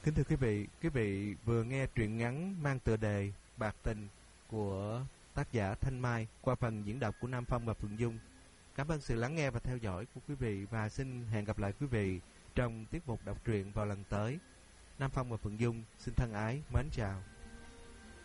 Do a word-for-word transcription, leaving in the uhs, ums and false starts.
Kính thưa quý vị, quý vị vừa nghe truyện ngắn mang tựa đề Bạc Tình của tác giả Thanh Mai qua phần diễn đọc của Nam Phong và Phượng Dung. Cảm ơn sự lắng nghe và theo dõi của quý vị và xin hẹn gặp lại quý vị trong tiết mục đọc truyện vào lần tới. Nam Phong và Phượng Dung xin thân ái mến chào.